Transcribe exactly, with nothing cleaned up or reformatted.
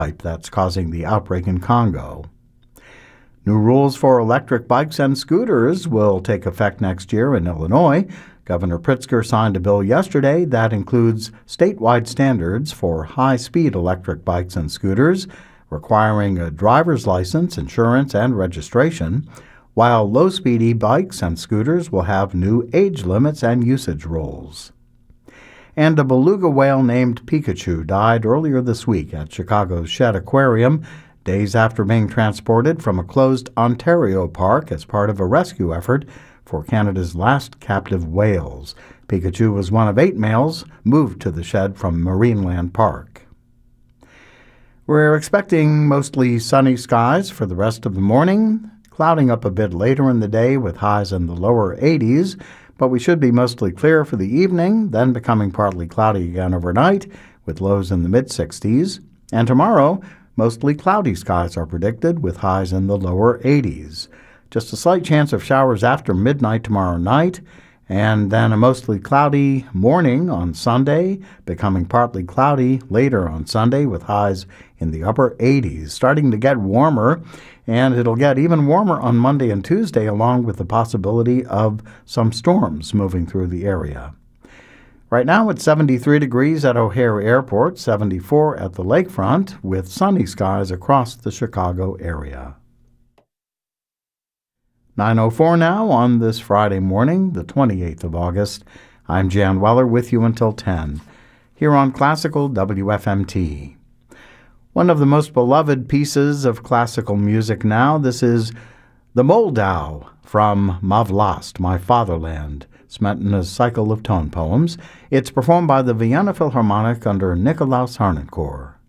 that's causing the outbreak in Congo. New rules for electric bikes and scooters will take effect next year in Illinois. Governor Pritzker signed a bill yesterday that includes statewide standards for high-speed electric bikes and scooters, requiring a driver's license, insurance, and registration, while low-speed e-bikes and scooters will have new age limits and usage rules. And a beluga whale named Pikachu died earlier this week at Chicago's Shedd Aquarium, days after being transported from a closed Ontario park as part of a rescue effort for Canada's last captive whales. Pikachu was one of eight males moved to the Shedd from Marineland Park. We're expecting mostly sunny skies for the rest of the morning, clouding up a bit later in the day with highs in the lower eighties, but we should be mostly clear for the evening, then becoming partly cloudy again overnight with lows in the mid-sixties. And tomorrow, mostly cloudy skies are predicted with highs in the lower eighties. Just a slight chance of showers after midnight tomorrow night, and then a mostly cloudy morning on Sunday, becoming partly cloudy later on Sunday with highs in the upper eighties, starting to get warmer, and it'll get even warmer on Monday and Tuesday, along with the possibility of some storms moving through the area. Right now it's seventy-three degrees at O'Hare Airport, seventy-four at the lakefront, with sunny skies across the Chicago area. nine oh four now on this Friday morning, the twenty-eighth of August. I'm Jan Weller with you until ten, here on Classical W F M T. One of the most beloved pieces of classical music now, this is the Moldau from Ma Vlast, My Fatherland, Smetana's cycle of tone poems. It's performed by the Vienna Philharmonic under Nikolaus Harnoncourt.